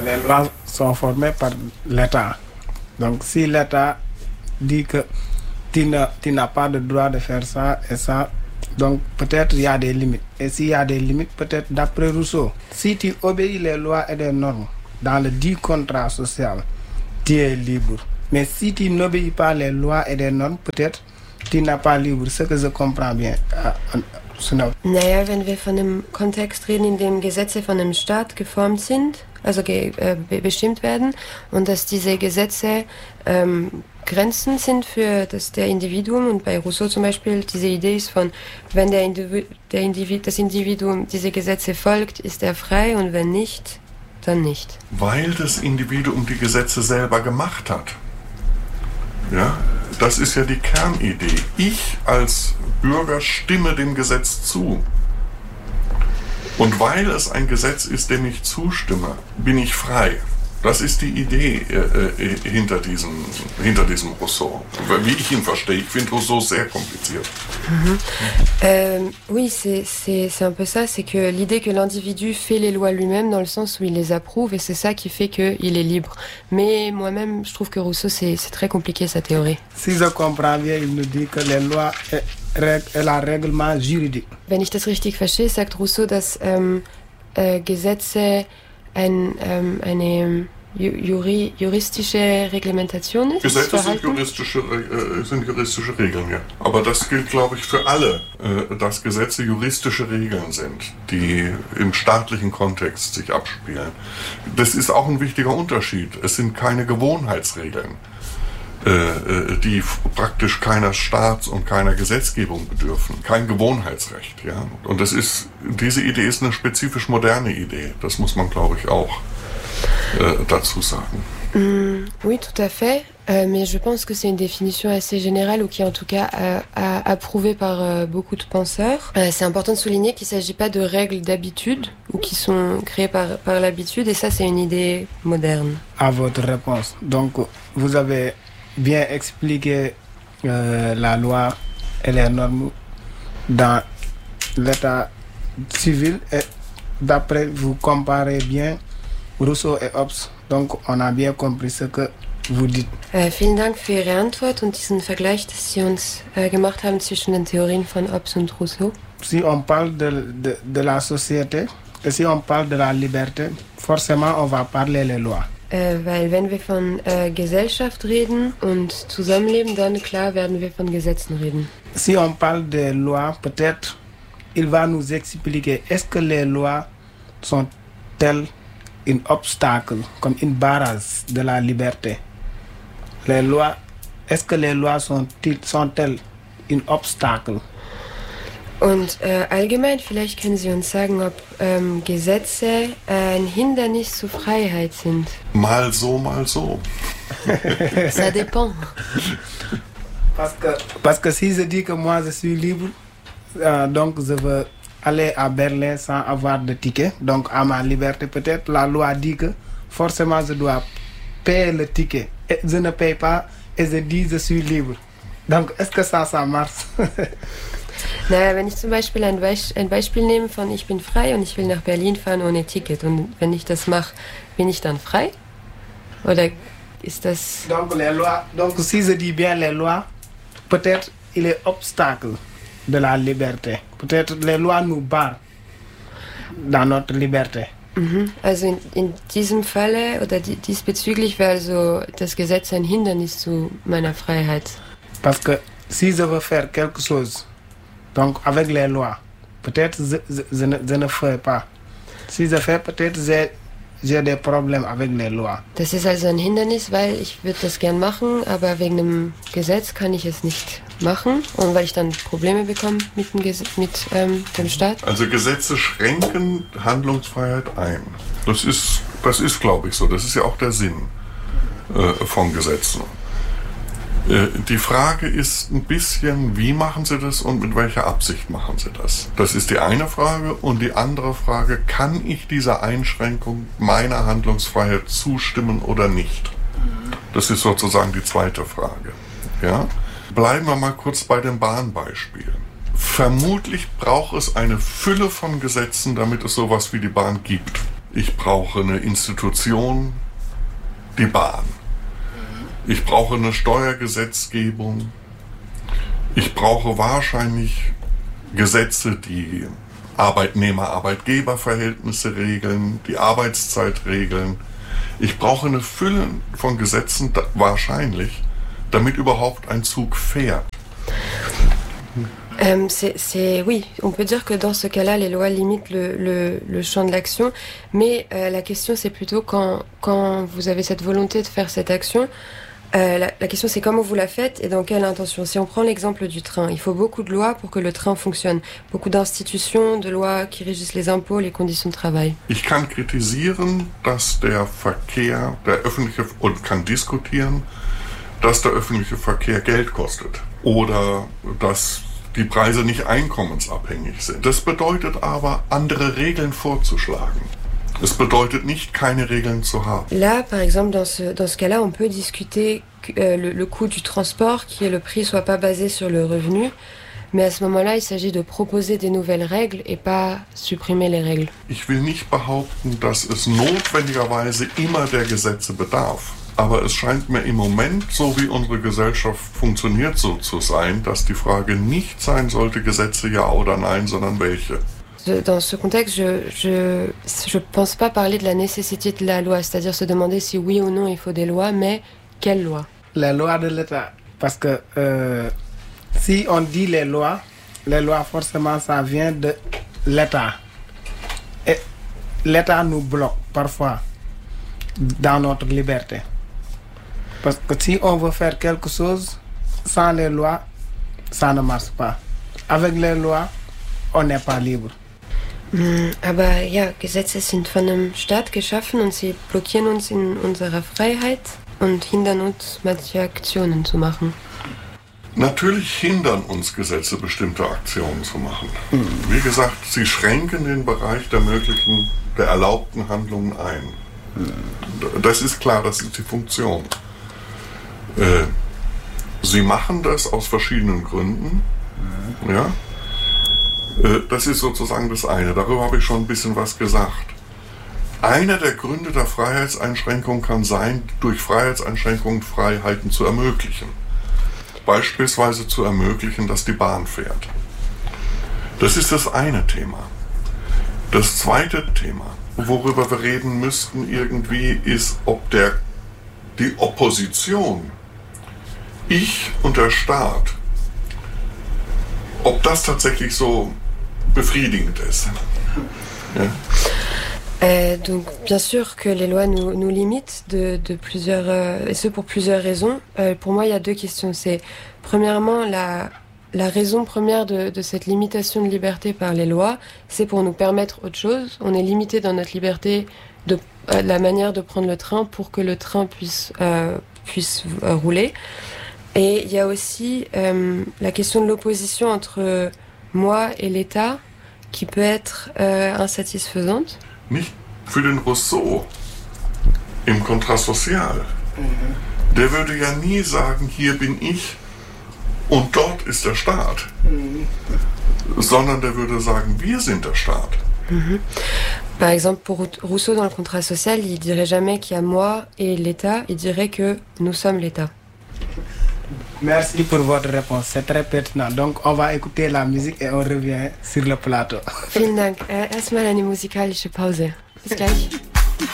Les lois sont formées par l'État. Donc si l'État dit que tu n'as pas le droit de faire ça et ça, donc peut-être il y a des limites. Et s'il y a des limites, peut-être d'après Rousseau, si tu obéis les lois et les normes dans le dit contrat social, tu es libre. Mais si tu n'obéis pas les lois et les normes, peut-être tu n'es pas libre. Ce que je comprends bien. Naja, wenn wir von einem Kontext reden, in dem Gesetze von einem Staat geformt sind, also bestimmt werden, und dass diese Gesetze Grenzen sind für das Individuum, und bei Rousseau zum Beispiel diese Idee ist von, wenn das Individuum diese Gesetze folgt, ist er frei, und wenn nicht, dann nicht. Weil das Individuum die Gesetze selber gemacht hat. Ja, das ist ja die Kernidee. Ich als Bürger stimme dem Gesetz zu. Und weil es ein Gesetz ist, dem ich zustimme, bin ich frei. Das ist die Idee hinter diesem Rousseau. Wie ich ihn verstehe. Ich finde Rousseau sehr kompliziert. Oui, c'est un peu ça. C'est que l'idée que l'individu fait les lois lui-même dans le sens où il les approuve, et c'est ça qui fait qu'il est libre. Mais moi-même, je trouve que Rousseau, c'est très compliqué, sa théorie. Si je comprends bien, il nous dit que les lois est un règlement juridique. Wenn ich das richtig verstehe, sagt Rousseau, dass Gesetze eine juristische Reglementation ist. Gesetze sind juristische Regeln, ja. Aber das gilt, glaube ich, für alle, dass Gesetze juristische Regeln sind, die im staatlichen Kontext sich abspielen. Das ist auch ein wichtiger Unterschied. Es sind keine Gewohnheitsregeln, die praktisch keiner Staats- und keiner Gesetzgebung bedürfen. Kein Gewohnheitsrecht, ja. Und diese Idee ist eine spezifisch moderne Idee. Das muss man, glaube ich, auch dazu sagen. Oui, tout à fait. Mais je pense que c'est une définition assez générale, ou qui est en tout cas approuvée par beaucoup de penseurs. C'est important de souligner qu'il ne s'agit pas de règles d'habitude, ou qui sont créées par l'habitude, et ça c'est une idée moderne. À votre réponse. Donc vous avez bien expliqué la loi et les normes dans l'état civil, et d'après vous comparez bien Rousseau et Hobbes, donc on a bien compris ce que vous dites. Vielen Dank für Ihre Antwort und diesen Vergleich, dass Sie uns gemacht haben zwischen den Theorien von Hobbes und Rousseau. Si on parle de la société et si on parle de la liberté, forcément on va parler les lois. Weil wenn wir von Gesellschaft reden und Zusammenleben, dann klar werden wir von Gesetzen reden. Si on parle des lois, peut-être il va nous expliquer, est-ce que les lois sont-elles un obstacle, comme une barrage de la liberté? Les lois, est-ce que les lois sont-elles un obstacle? Und allgemein, vielleicht können Sie uns sagen, ob Gesetze ein Hindernis zur Freiheit sind. Mal so, mal so. Ça dépend. Parce que si je dis que moi je suis libre, donc je veux aller à Berlin sans avoir de ticket, donc à ma liberté, peut-être la loi dit que forcément je dois payer le ticket. Et je ne paye pas et je dis je suis libre. Donc est-ce que ça marche? Naja, wenn ich zum Beispiel ein Beispiel nehme von ich bin frei und ich will nach Berlin fahren ohne Ticket, und wenn ich das mache, bin ich dann frei? Oder ist das... Donc les lois, donc si je dis bien les lois, peut-être il est obstacle de la liberté. Peut-être les lois nous barrent dans notre liberté. Also in diesem Falle oder diesbezüglich wäre also das Gesetz ein Hindernis zu meiner Freiheit. Parce que si je veux faire quelque chose, donc avec les lois, peut-être je ne ferai pas. Si je fais, peut-être j'ai des problèmes avec les lois. Das ist also ein Hindernis, weil ich würde das gern machen, aber wegen einem Gesetz kann ich es nicht machen, und weil ich dann Probleme bekomme mit dem Staat. Also Gesetze schränken Handlungsfreiheit ein. Das ist, glaube ich, so. Das ist ja auch der Sinn von Gesetzen. Die Frage ist ein bisschen, wie machen Sie das und mit welcher Absicht machen Sie das? Das ist die eine Frage. Und die andere Frage, kann ich dieser Einschränkung meiner Handlungsfreiheit zustimmen oder nicht? Das ist sozusagen die zweite Frage. Ja? Bleiben wir mal kurz bei dem Bahnbeispiel. Vermutlich braucht es eine Fülle von Gesetzen, damit es sowas wie die Bahn gibt. Ich brauche eine Institution, die Bahn. Ich brauche eine Steuergesetzgebung. Ich brauche wahrscheinlich Gesetze, die Arbeitnehmer-Arbeitgeber-Verhältnisse regeln, die Arbeitszeit regeln. Ich brauche eine Fülle von Gesetzen, wahrscheinlich, damit überhaupt ein Zug fährt. Oui, on peut dire que dans ce cas-là, les lois limitent le champ de l'action, mais la question c'est plutôt quand vous avez cette volonté de faire cette action, la question c'est comment vous la faites et dans quelle intention. Si on prend l'exemple du train, il faut beaucoup de lois pour que le train fonctionne, beaucoup d'institutions, de lois qui régissent les impôts, les conditions de travail. Ich kann kritisieren, dass der Verkehr, der öffentliche, und kann diskutieren, dass der öffentliche Verkehr Geld kostet oder dass die Preise nicht einkommensabhängig sind. Das bedeutet aber, andere Regeln vorzuschlagen. Es bedeutet nicht, keine Regeln zu haben. Là, par exemple, dans ce cas-là, on peut discuter le coût du transport, qui est le prix soit pas basé sur le revenu, mais à ce moment-là, il s'agit de proposer des nouvelles règles et pas supprimer les règles. Ich will nicht behaupten, dass es notwendigerweise immer der Gesetze bedarf. Aber es scheint mir im Moment, so wie unsere Gesellschaft funktioniert, so zu sein, dass die Frage nicht sein sollte, Gesetze ja oder nein, sondern welche. Dans ce contexte, je pense pas parler de la nécessité de la loi, c'est-à-dire se demander si oui ou non il faut des lois, mais quelles lois? Les lois de l'État. Parce que si on dit les lois forcément ça vient de l'État. Et l'État nous bloque parfois dans notre liberté. Parce que si on veut faire quelque chose, sans les lois, ça ne marche pas. Avec les lois, on n'est pas libre. Aber ja, Gesetze sind von einem Staat geschaffen und sie blockieren uns in unserer Freiheit und hindern uns, manche Aktionen zu machen. Natürlich hindern uns Gesetze, bestimmte Aktionen zu machen. Wie gesagt, sie schränken den Bereich der erlaubten Handlungen ein. Das ist klar, das ist die Funktion. Sie machen das aus verschiedenen Gründen. Ja? Das ist sozusagen das eine. Darüber habe ich schon ein bisschen was gesagt. Einer der Gründe der Freiheitseinschränkung kann sein, durch Freiheitseinschränkungen Freiheiten zu ermöglichen. Beispielsweise zu ermöglichen, dass die Bahn fährt. Das ist das eine Thema. Das zweite Thema, worüber wir reden müssten irgendwie, ist, ob die Opposition, ich und der Staat, ob das tatsächlich so befriedigend ist. Ja. Donc bien sûr que les lois nous limitent de plusieurs, et ce pour plusieurs raisons. Pour moi, il y a deux questions. C'est premièrement la raison première de cette limitation de liberté par les lois, c'est pour nous permettre autre chose. On est limité dans notre liberté de la manière de prendre le train pour que le train puisse rouler. Et il y a aussi la question de l'opposition entre moi et l'État qui peut être insatisfaisante. Nicht für den Rousseau im Kontrast Sozial. Der würde ja nie sagen, hier bin ich und dort ist der Staat. Sondern der würde sagen, wir sind der Staat. Par exemple, pour Rousseau, dans le contrat social, il dirait jamais qu'il y a moi et l'État, il dirait que nous sommes l'État. Merci pour votre réponse, c'est très pertinent. Donc on va écouter la musique et on revient sur le plateau. Vielen Dank. Erstmal eine musikalische Pause. Bis gleich.